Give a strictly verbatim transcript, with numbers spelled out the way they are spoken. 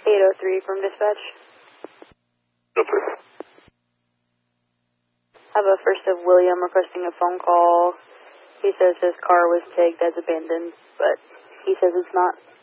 eight oh three from dispatch. Okay. I have a first of William requesting a phone call. He says his car was tagged as abandoned, but he says it's not.